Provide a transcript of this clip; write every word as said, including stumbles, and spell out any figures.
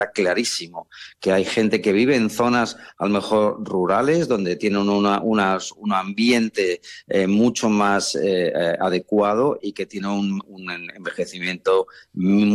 clarísimo que hay gente que vive en zonas a lo mejor rurales donde tienen una, unas, un ambiente eh, mucho más eh, eh, adecuado y que tiene un, un envejecimiento muy